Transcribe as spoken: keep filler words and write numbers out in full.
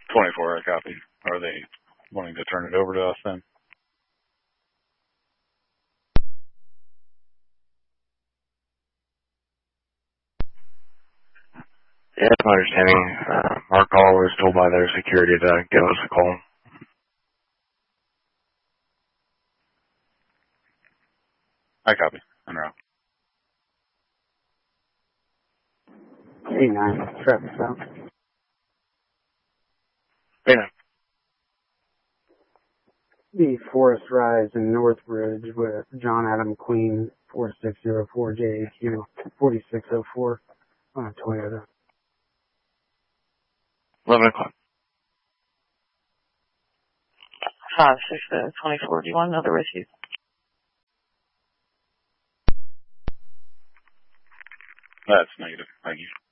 twenty-four, I copy. Are they wanting to turn it over to us then? Yeah, that's my understanding. Uh, our call was told by their security to give us a call. I copy. En route. Hey, nine. Traffic stop. Hey, man. The Forest Rise in Northridge with John Adam Queen, four six zero four J A Q, forty-six oh four on a Toyota. eleven o'clock. five six twenty-four. Do you want another rescue? That's negative. Thank you.